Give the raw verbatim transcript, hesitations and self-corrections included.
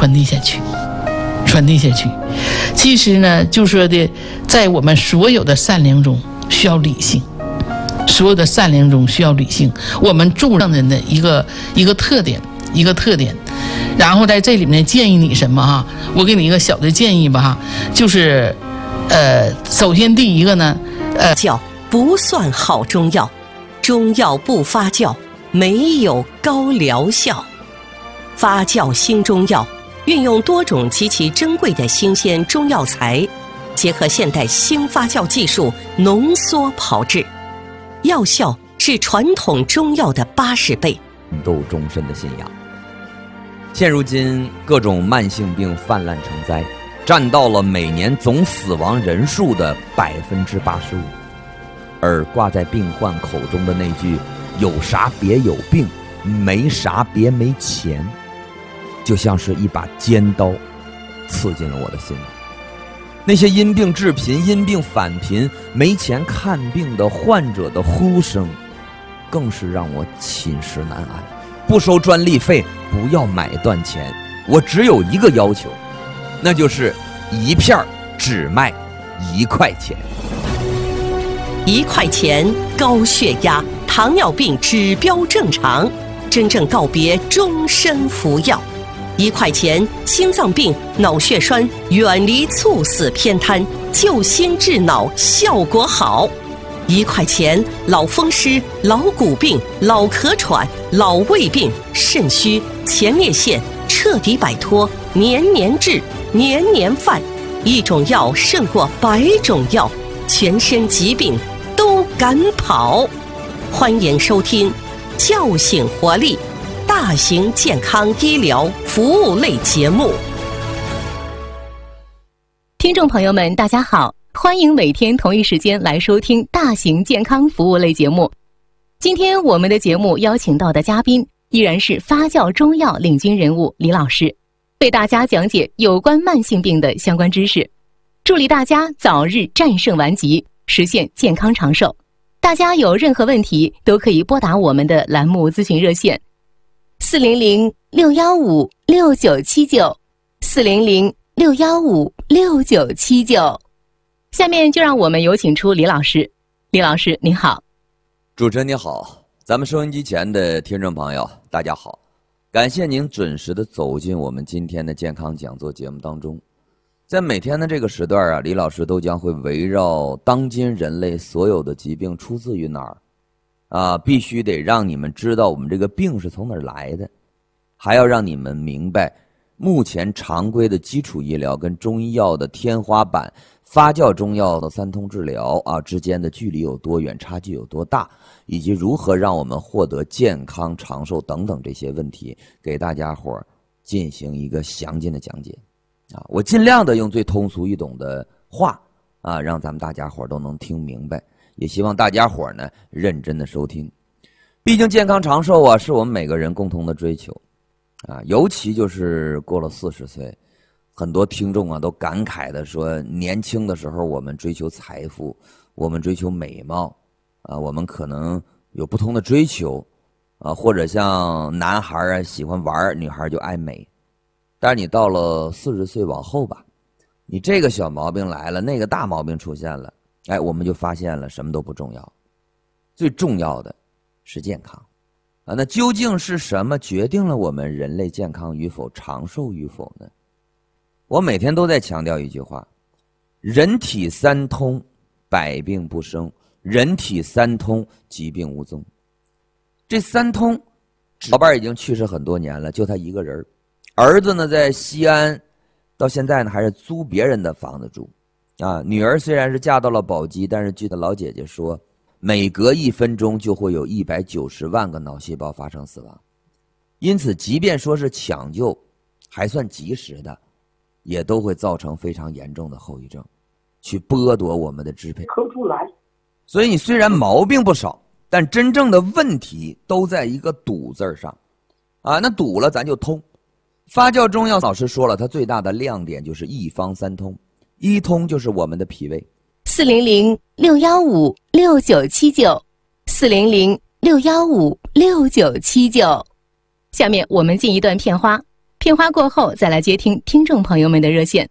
传递下去，传递下去。其实呢，就说的，在我们所有的善良中需要理性，所有的善良中需要理性。我们助上人的一个一个特点，一个特点。然后在这里面建议你什么哈？我给你一个小的建议吧哈，就是，呃，首先第一个呢，呃， 酵不算好中药，中药不发酵，没有高疗效。发酵新中药，运用多种极其珍贵的新鲜中药材，结合现代新发酵技术浓缩炮制，药效是传统中药的八十倍。 斗终身的信仰。现如今各种慢性病泛滥成灾，占到了每年总死亡人数的百分之八十五。而挂在病患口中的那句“有啥别有病，没啥别没钱”，就像是一把尖刀，刺进了我的心里。那些因病致贫、因病返贫、没钱看病的患者的呼声，更是让我寝食难安。不收专利费，不要买断钱，我只有一个要求，那就是一片只卖一块钱。 一块钱，高血压、糖尿病指标正常，真正告别终身服药。一块钱，心脏病、脑血栓远离猝死偏瘫，救心治脑效果好。一块钱，老风湿、老骨病、老咳喘、老胃病、肾虚、前列腺彻底摆脱，年年治，年年犯。一种药胜过百种药，全身疾病都敢跑。欢迎收听叫醒活力大型健康医疗服务类节目。 听众朋友们大家好，欢迎每天同一时间来收听大型健康服务类节目。今天我们的节目邀请到的嘉宾依然是发酵中药领军人物李老师，为大家讲解有关慢性病的相关知识，助力大家早日战胜顽疾，实现健康长寿。大家有任何问题都可以拨打我们的栏目咨询热线四零零六一五六九七九 四零零六一五六九七九。下面就让我们有请出李老师。李老师您好。 主持人你好，咱们收音机前的听众朋友大家好，感谢您准时的走进我们今天的健康讲座节目当中。在每天的这个时段啊，李老师都将会围绕当今人类所有的疾病出自于哪儿啊，必须得让你们知道我们这个病是从哪儿来的，还要让你们明白目前常规的基础医疗跟中医药的天花板发酵中药的三通治疗啊之间的距离有多远，差距有多大，以及如何让我们获得健康长寿等等这些问题，给大家伙进行一个详尽的讲解啊。我尽量的用最通俗易懂的话啊，让咱们大家伙都能听明白，也希望大家伙呢认真的收听。毕竟健康长寿啊是我们每个人共同的追求啊，尤其就是过了四十岁，很多听众啊都感慨的说，年轻的时候我们追求财富，我们追求美貌啊，我们可能有不同的追求啊，或者像男孩啊喜欢玩，女孩就爱美。但是你到了四十岁往后吧，你这个小毛病来了，那个大毛病出现了，哎，我们就发现了什么都不重要，最重要的是健康啊。那究竟是什么决定了我们人类健康与否、长寿与否呢？我每天都在强调一句话，人体三通，百病不生；人体三通，疾病无踪。这三通，老伴儿已经去世很多年了，就他一个人，儿子呢在西安，到现在呢还是租别人的房子住啊。女儿虽然是嫁到了宝鸡，但是据她老姐姐说，每隔一分钟就会有一百九十万个脑细胞发生死亡。因此即便说是抢救还算及时的，也都会造成非常严重的后遗症，去剥夺我们的支配。 咳不出来。 所以你虽然毛病不少，但真正的问题都在一个堵字上啊，那堵了咱就通。发酵中药老师说了，它最大的亮点就是一方三通。一通就是我们的脾胃， 四零零六一五六九七九 四零零六一五六九七九。下面我们进一段片花， 片花过后再来接听听众朋友们的热线。